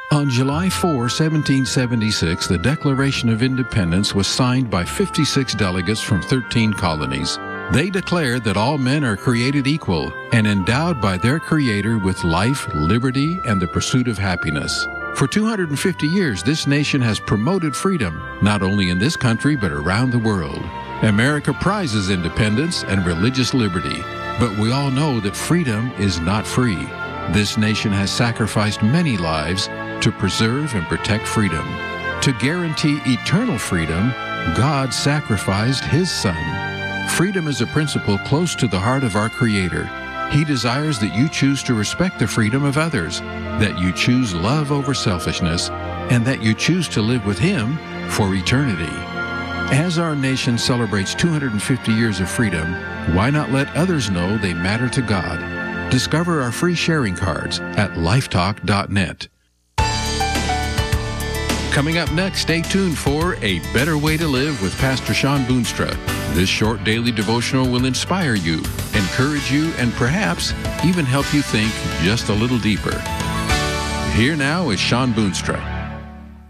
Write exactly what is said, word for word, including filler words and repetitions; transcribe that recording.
On July fourth, seventeen seventy-six, the Declaration of Independence was signed by fifty-six delegates from thirteen colonies. They declared that all men are created equal and endowed by their Creator with life, liberty, and the pursuit of happiness. For two hundred fifty years, this nation has promoted freedom, not only in this country but around the world. America prizes independence and religious liberty, but we all know that freedom is not free. This nation has sacrificed many lives to preserve and protect freedom. To guarantee eternal freedom, God sacrificed His Son. Freedom is a principle close to the heart of our Creator. He desires that you choose to respect the freedom of others, that you choose love over selfishness, and that you choose to live with Him for eternity. As our nation celebrates two hundred fifty years of freedom, why not let others know they matter to God? Discover our free sharing cards at lifetalk dot net. Coming up next, stay tuned for A Better Way to Live with Pastor Shawn Boonstra. This short daily devotional will inspire you, encourage you, and perhaps even help you think just a little deeper. Here now is Shawn Boonstra.